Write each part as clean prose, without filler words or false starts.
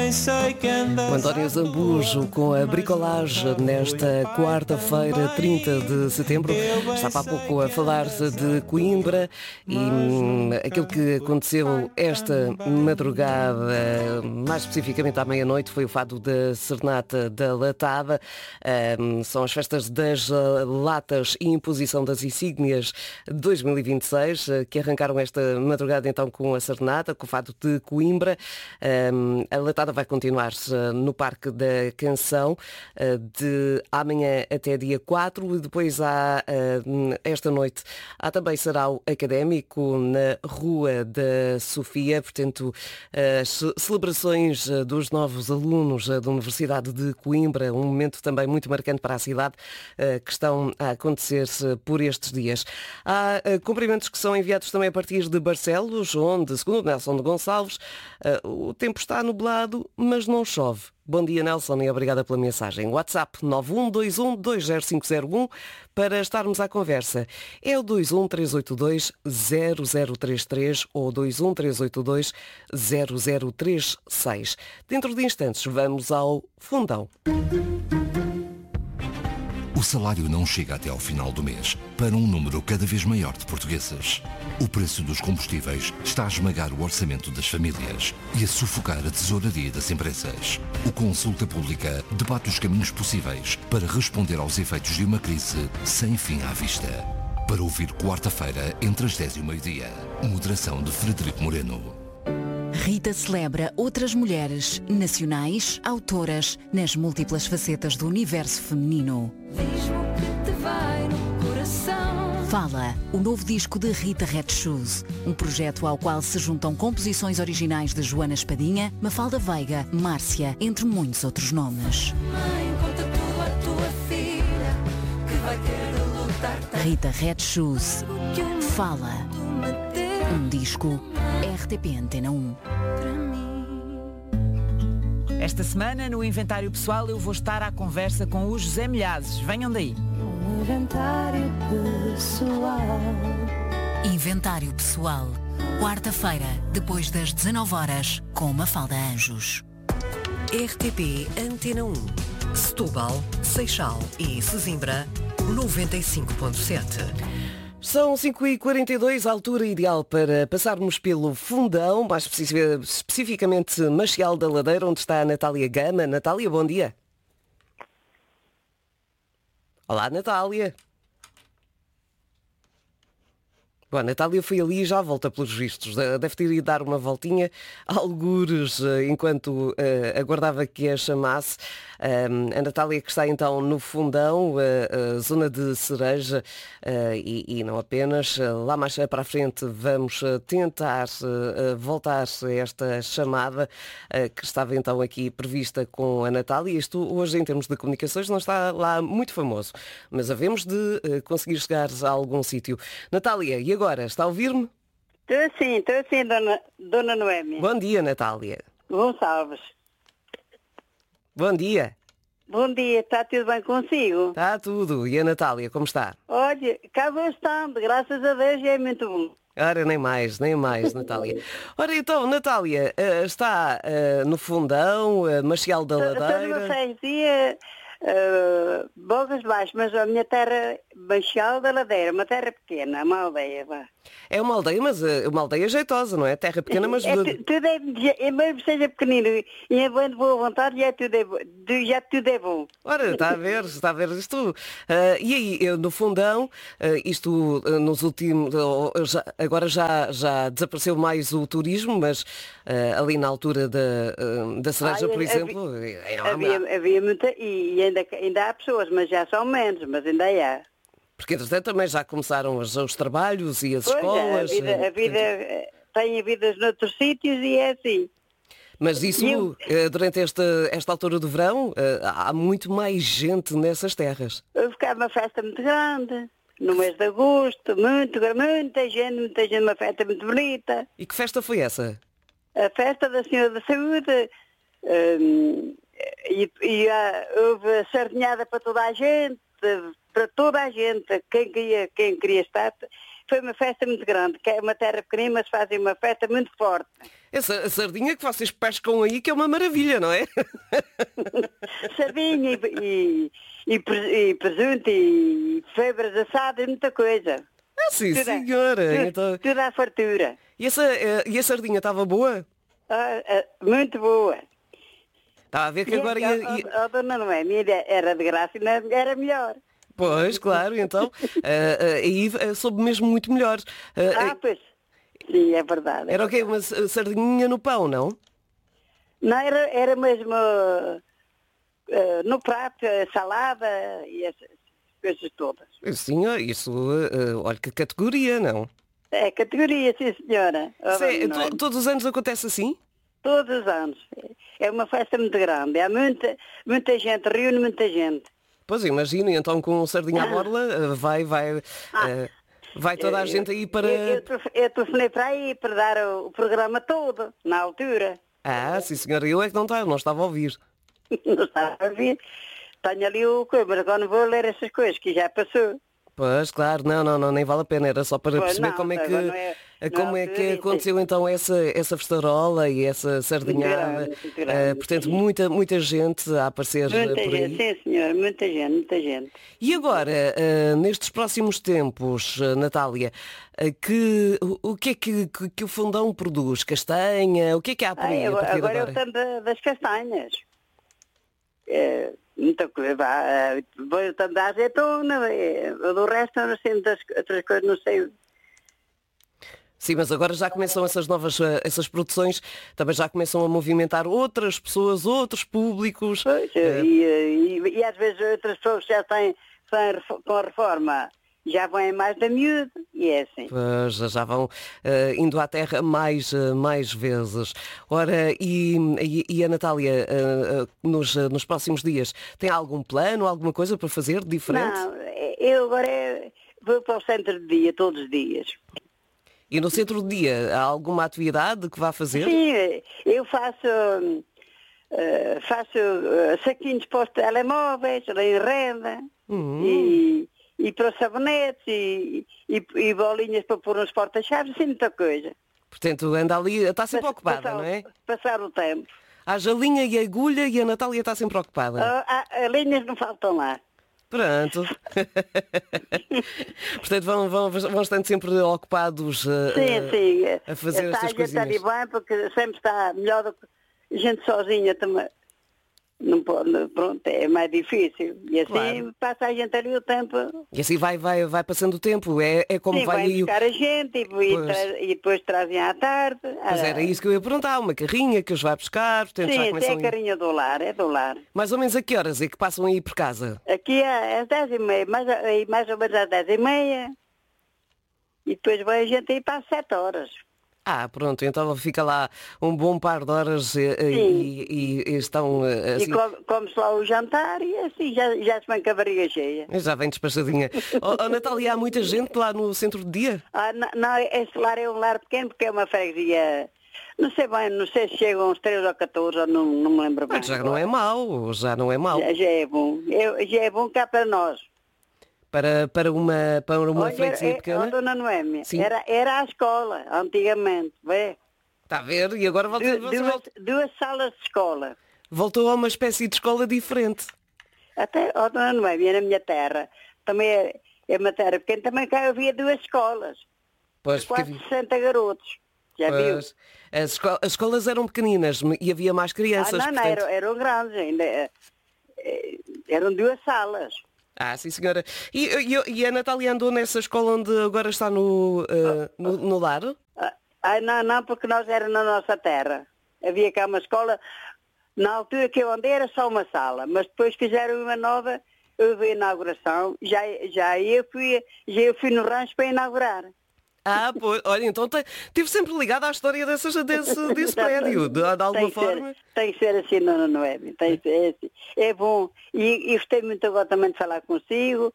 O António Zambujo com a bricolagem nesta quarta-feira, 30 de setembro. Estava há pouco a falar-se de Coimbra e aquilo que aconteceu esta madrugada, mais especificamente à meia-noite, foi o fado da Serenata da Latada. São as festas das latas e imposição das insígnias 2026, que arrancaram esta madrugada então com a Serenata, com o fado de Coimbra. A Latada vai continuar no Parque da Canção de amanhã até dia 4 e depois há esta noite há também sarau académico na Rua da Sofia, portanto as celebrações dos novos alunos da Universidade de Coimbra, um momento também muito marcante para a cidade, que estão a acontecer por estes dias. Há cumprimentos que são enviados também a partir de Barcelos, onde, segundo Nelson de Gonçalves, o tempo está nublado, mas não chove. Bom dia, Nelson, e obrigada pela mensagem. WhatsApp 912120501 para estarmos à conversa. É o 213820033 ou 213820036. Dentro de instantes vamos ao fundão. O salário não chega até ao final do mês para um número cada vez maior de portugueses. O preço dos combustíveis está a esmagar o orçamento das famílias e a sufocar a tesouraria das empresas. O Consulta Pública debate os caminhos possíveis para responder aos efeitos de uma crise sem fim à vista. Para ouvir quarta-feira, entre as 10 e o meio-dia. Moderação de Frederico Moreno. Rita celebra outras mulheres nacionais, autoras, nas múltiplas facetas do universo feminino. Diz-me que te vai no coração. Fala, o novo disco de Rita Red Shoes, um projeto ao qual se juntam composições originais de Joana Espadinha, Mafalda Veiga, Márcia, entre muitos outros nomes. Mãe, conta tu à tua filha que vai ter de lutar. Rita Red Shoes. Fala. Um disco RTP Antena 1. Esta semana, no Inventário Pessoal, eu vou estar à conversa com os José Milhazes. Venham daí. Inventário pessoal. Inventário Pessoal. Quarta-feira, depois das 19 horas, com Mafalda Anjos. RTP Antena 1. Setúbal, Seixal e Sesimbra, 95.7. São 5h42, a altura ideal para passarmos pelo fundão, mais especificamente Machial da Ladeira, onde está a Natália Gama. Natália, bom dia. Olá, Natália. Bom, a Natália foi ali e já volta pelos vistos. Deve ter ido dar uma voltinha, algures, enquanto aguardava que a chamasse. A Natália que está então no fundão, zona de Cereja, e não apenas. Lá mais para a frente vamos tentar voltar a esta chamada que estava então aqui prevista com a Natália. Isto hoje em termos de comunicações não está lá muito famoso, mas havemos de conseguir chegar a algum sítio. Natália, e agora? Está a ouvir-me? Estou sim, dona Noémia. Bom dia, Natália. Gonçalves. Bom dia. Bom dia, está tudo bem consigo? Está tudo. E a Natália, como está? Olha, cá bastante, graças a Deus é muito bom. Ora, nem mais, Natália. Ora, então, Natália, está no fundão, Machial da Ladeira. Estou numa dia Bogas Baixas, mas a minha terra, Machial da Ladeira, uma terra pequena, uma aldeia. Vá. É uma aldeia, mas uma aldeia jeitosa, não é? Terra pequena, mas... Tudo é, mesmo seja pequenino e é bom de boa vontade, já tudo é bom. Ora, está a ver isto. E aí, no fundão, isto nos últimos... Agora já desapareceu mais o turismo, mas ali na altura da Cereja, por exemplo... Havia muita, e ainda há pessoas, mas já são menos, mas ainda há. Porque, entretanto, também já começaram os trabalhos e as pois escolas. A vida tem vidas noutros sítios e é assim. Mas isso, durante esta altura do verão, há muito mais gente nessas terras. Ficava uma festa muito grande, no mês de agosto, muita gente, uma festa muito bonita. E que festa foi essa? A festa da Senhora da Saúde. Houve a sardinhada para toda a gente, quem queria estar, foi uma festa muito grande, que é uma terra pequenina, mas fazem uma festa muito forte. Essa a sardinha que vocês pescam aí, que é uma maravilha, não é? Sardinha e presunto e febras assadas, muita coisa. Ah, sim, Tudo, senhora. tudo, Então, tudo à fartura. e a sardinha estava boa? Muito boa. Estava a ver que agora A dona Noemi era de graça e não era melhor. Pois, claro, então. Aí soube mesmo muito melhor. Pois. Sim, é verdade. Era o quê? Uma sardinha no pão, não? Não, era mesmo no prato, salada e essas coisas todas. Sim, isso, olha que categoria, não? É categoria, sim senhora. Todos os anos acontece assim? Todos os anos. É uma festa muito grande. Há muita gente, reúne muita gente. Pois imagino, então com sardinha à borla vai toda a gente aí para... Eu telefonei para aí para dar o programa todo, na altura. Ah, sim senhora, eu é que não estava a ouvir. Não estava a ouvir. Tenho ali o coisa, mas agora não vou ler essas coisas, que já passou. Pois, claro, não, nem vale a pena, era só para perceber como é que aconteceu então essa festarola e essa sardinhada. Muito grande, portanto, muita gente a aparecer muita por aí. gente, sim senhor, muita gente. E agora, nestes próximos tempos, Natália, o que é que o Fundão produz? Castanha? O que é que há por aí a partir de agora é agora? o tempo das castanhas. Muita coisa, vou tanto da azeitona, do resto eu não sei muitas outras coisas, não sei. Sim, mas agora já começam essas produções, também já começam a movimentar outras pessoas, outros públicos. Pois, e às vezes outras pessoas já têm com a reforma, já vão em mais da miúdo, e é assim. Pois, já vão indo à terra mais vezes. Ora, e a Natália, nos próximos dias, tem algum plano, alguma coisa para fazer de diferente? Não, eu agora vou para o centro de dia todos os dias. E no centro do dia, há alguma atividade que vá fazer? Sim, eu faço saquinhos para os telemóveis, em renda, e para os sabonetes, e bolinhas para pôr nos porta-chaves, assim muita coisa. Portanto, anda ali, está sempre ocupada, não é? Passar o tempo. Haja a linha e a agulha e a Natália está sempre ocupada. As linhas não faltam lá. Pronto. Portanto, vão estando sempre ocupados a fazer estas coisinhas. Está bem, porque sempre está melhor do que gente sozinha também. Não pode, pronto, é mais difícil. E assim claro. Passa a gente ali o tempo. E assim vai passando o tempo. É como sim, vai aí. Buscar a gente e depois trazem à tarde. Mas era isso que eu ia perguntar, uma carrinha que os vai buscar. Portanto, sim, já começam é a carrinha do lar, é do lar. Mais ou menos a que horas é que passam aí por casa? Aqui é às 10h30, mais ou menos às 10h30. E depois vai a gente aí para às 7 horas. Ah, pronto, então fica lá um bom par de horas e estão assim... E come-se lá o jantar e assim já se vem com a barriga cheia. Já vem despachadinha. Natália, há muita gente lá no centro de dia? Não, esse lar é um lar pequeno porque é uma freguesia... Não sei bem, não sei se chegam uns 13 ou 14, não me lembro bem. Mas já não é mau, já Já é bom. Já é bom cá para nós. Para uma freguesia pequena? Dona Noemi, era a escola, antigamente, vê? Está a ver? E agora duas salas de escola. Voltou a uma espécie de escola diferente. Até, Dona Noemi, na minha terra, também é uma terra pequena, também cá havia duas escolas. Pois, quase 60 garotos. Já viu? As escolas eram pequeninas e havia mais crianças. Não, eram grandes ainda. Eram duas salas. Ah, sim senhora. E a Natália andou nessa escola onde agora está no lar? Não, porque nós era na nossa terra. Havia cá uma escola, na altura que eu andei era só uma sala, mas depois fizeram uma nova, eu vi a inauguração, já eu fui no rancho para inaugurar. Ah, pois, olha, então estive sempre ligada à história desse prédio, de alguma forma. Tem que ser assim, Dona Noemi, tem que ser assim. É bom, e gostei muito agora também de falar consigo,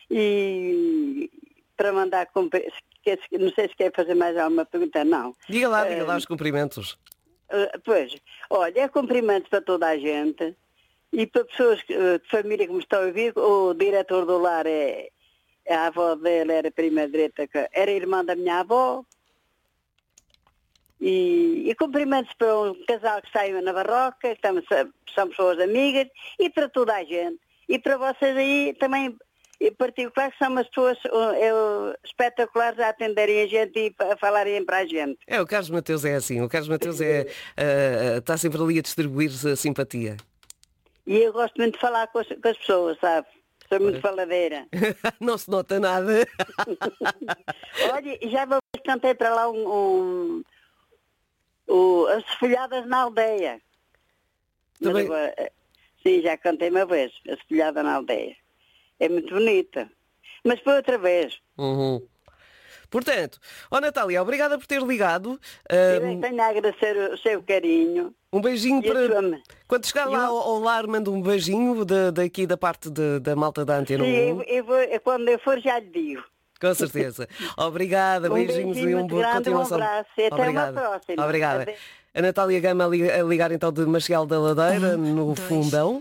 e para mandar cumprir, não sei se quer fazer mais alguma pergunta, não. Diga lá os cumprimentos. Pois, olha, é cumprimentos para toda a gente, e para pessoas de família que me estão a ouvir, o diretor do lar é A avó dele era prima direita, era irmã da minha avó. E cumprimentos para um casal que saiu na Barroca, são pessoas amigas, e para toda a gente. E para vocês aí também, em particular, são umas pessoas espetaculares a atenderem a gente e a falarem para a gente. O Carlos Mateus é assim, o Carlos Mateus está sempre ali a distribuir simpatia. E eu gosto muito de falar com as pessoas, sabe? Sou muito faladeira. Não se nota nada. Olha, já uma vez cantei para lá as folhadas na aldeia. Também... Agora, sim, já cantei uma vez, as folhadas na aldeia. É muito bonita. Mas foi outra vez. Uhum. Portanto, Natália, obrigada por ter ligado. Eu tenho a agradecer o seu carinho. Um beijinho para... Quando chegar lá ao lar, mando um beijinho daqui da parte da malta da Antena 1. Sim, quando eu for já lhe digo. Com certeza. Obrigada, beijinhos e uma boa continuação. Um abraço e até uma próxima. Obrigada. A Natália Gama a ligar então de Maciel da Ladeira, no Fundão.